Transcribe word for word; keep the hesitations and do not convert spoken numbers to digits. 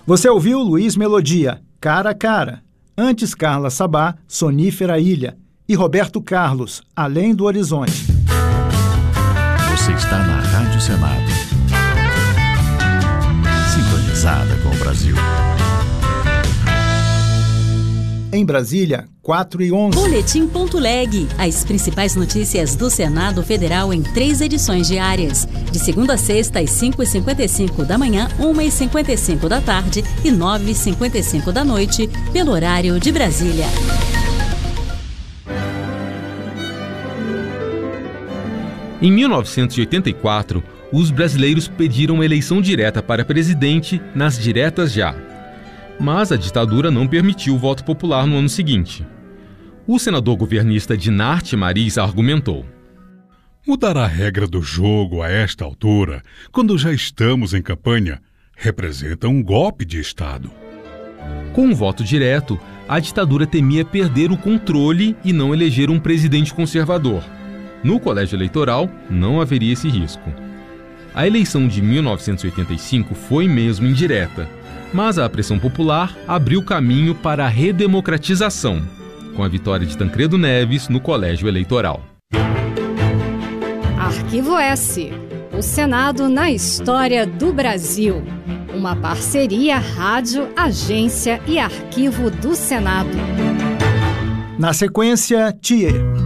Você ouviu Luiz Melodia, Cara a Cara. Antes, Carla Sabá, Sonífera Ilha. E Roberto Carlos, Além do Horizonte. Você está na Rádio Senado. Sintonizada com o Brasil. Em Brasília, quatro e onze. Boletim.leg. As principais notícias do Senado Federal em três edições diárias. De segunda a sexta, às cinco e cinquenta e cinco da manhã, uma e cinquenta e cinco da tarde e nove e cinquenta e cinco da noite, pelo horário de Brasília. Em mil novecentos e oitenta e quatro, os brasileiros pediram eleição direta para presidente nas diretas já. Mas a ditadura não permitiu o voto popular no ano seguinte. O senador governista Dinarte Mariz argumentou: mudar a regra do jogo a esta altura, quando já estamos em campanha, representa um golpe de Estado. Com o voto direto, a ditadura temia perder o controle e não eleger um presidente conservador. No colégio eleitoral, não haveria esse risco. A eleição de mil novecentos e oitenta e cinco foi mesmo indireta, mas a pressão popular abriu caminho para a redemocratização, com a vitória de Tancredo Neves no colégio eleitoral. Arquivo S. O Senado na história do Brasil. Uma parceria rádio, agência e arquivo do Senado. Na sequência, Thier.